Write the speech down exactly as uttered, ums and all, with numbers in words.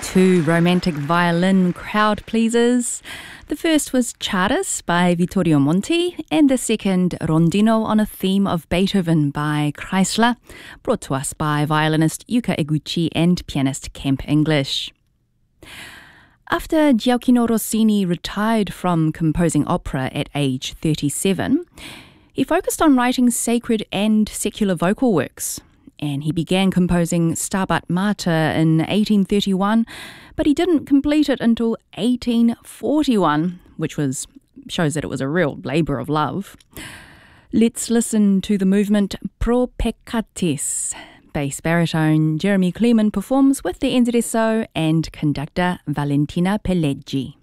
two romantic violin crowd pleasers. The first was Charas by Vittorio Monti, and the second, Rondino on a Theme of Beethoven by Kreisler, brought to us by violinist Yuka Eguchi and pianist Kemp English. After Gioacchino Rossini retired from composing opera at age thirty-seven, he focused on writing sacred and secular vocal works, and he began composing Stabat Mater in eighteen thirty-one, but he didn't complete it until eighteen forty-one, which was shows that it was a real labour of love. Let's listen to the movement Pro Peccatis. Bass baritone Jeremy Kleeman performs with the N Z S O and conductor Valentina Pelleggi.